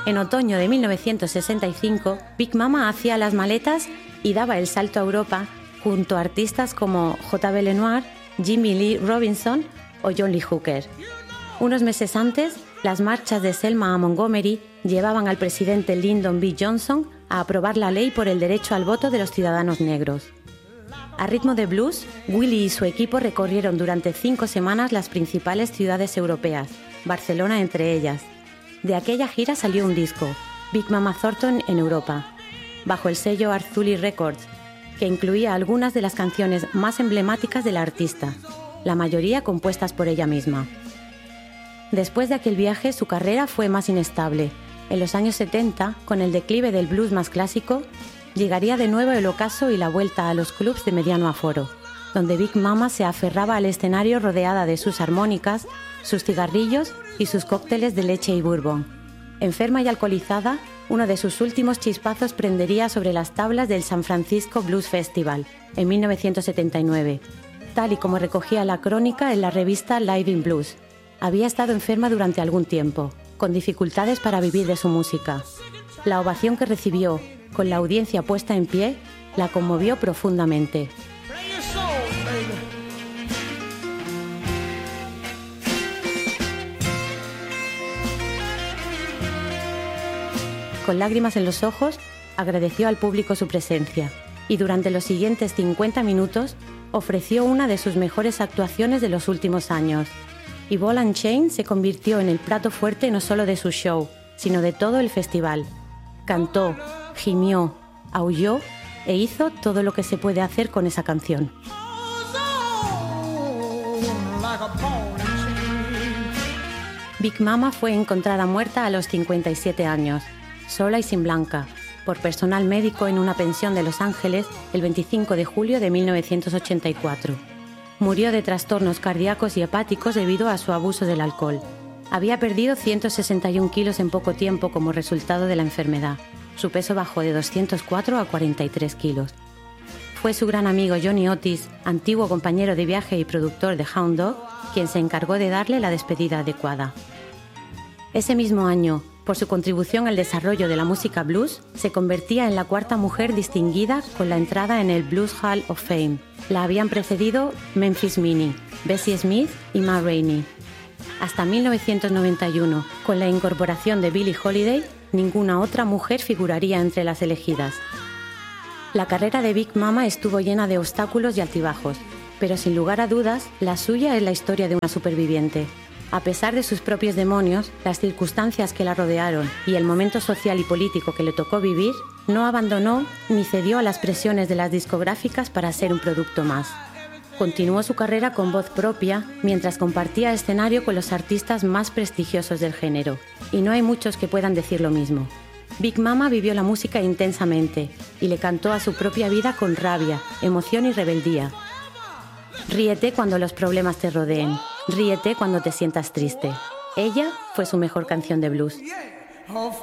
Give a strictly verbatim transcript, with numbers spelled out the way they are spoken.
En otoño de mil novecientos sesenta y cinco, Big Mama hacía las maletas y daba el salto a Europa junto a artistas como J B Lenoir, Jimmy Lee Robinson o John Lee Hooker. Unos meses antes, las marchas de Selma a Montgomery llevaban al presidente Lyndon B. Johnson a aprobar la ley por el derecho al voto de los ciudadanos negros. A ritmo de blues, Willie y su equipo recorrieron durante cinco semanas las principales ciudades europeas, Barcelona entre ellas. De aquella gira salió un disco, Big Mama Thornton en Europa, bajo el sello Arzuli Records, que incluía algunas de las canciones más emblemáticas de la artista, la mayoría compuestas por ella misma. Después de aquel viaje, su carrera fue más inestable. En los años setenta, con el declive del blues más clásico, llegaría de nuevo el ocaso y la vuelta a los clubs de mediano aforo, donde Big Mama se aferraba al escenario rodeada de sus armónicas, sus cigarrillos y sus cócteles de leche y bourbon. Enferma y alcoholizada, uno de sus últimos chispazos prendería sobre las tablas del San Francisco Blues Festival en mil novecientos setenta y nueve, tal y como recogía la crónica en la revista Live in Blues. Había estado enferma durante algún tiempo, con dificultades para vivir de su música. La ovación que recibió, con la audiencia puesta en pie, la conmovió profundamente. Con lágrimas en los ojos, agradeció al público su presencia y durante los siguientes cincuenta minutos ofreció una de sus mejores actuaciones de los últimos años. Y Ball and Chain se convirtió en el plato fuerte no solo de su show, sino de todo el festival. Cantó, gimió, aulló e hizo todo lo que se puede hacer con esa canción. Big Mama fue encontrada muerta a los cincuenta y siete años, sola y sin blanca, por personal médico en una pensión de Los Ángeles el veinticinco de julio de mil novecientos ochenta y cuatro. Murió de trastornos cardíacos y hepáticos debido a su abuso del alcohol. Había perdido ciento sesenta y un kilos en poco tiempo como resultado de la enfermedad. Su peso bajó de doscientos cuatro a cuarenta y tres kilos. Fue su gran amigo Johnny Otis, antiguo compañero de viaje y productor de Hound Dog, quien se encargó de darle la despedida adecuada. Ese mismo año, por su contribución al desarrollo de la música blues, se convertía en la cuarta mujer distinguida con la entrada en el Blues Hall of Fame. La habían precedido Memphis Minnie, Bessie Smith y Ma Rainey. Hasta mil novecientos noventa y uno, con la incorporación de Billie Holiday, ninguna otra mujer figuraría entre las elegidas. La carrera de Big Mama estuvo llena de obstáculos y altibajos, pero sin lugar a dudas, la suya es la historia de una superviviente. A pesar de sus propios demonios, las circunstancias que la rodearon y el momento social y político que le tocó vivir, no abandonó ni cedió a las presiones de las discográficas para ser un producto más. Continuó su carrera con voz propia mientras compartía escenario con los artistas más prestigiosos del género, y no hay muchos que puedan decir lo mismo. Big Mama vivió la música intensamente y le cantó a su propia vida con rabia, emoción y rebeldía. Ríete cuando los problemas te rodeen. Ríete cuando te sientas triste. Ella fue su mejor canción de blues.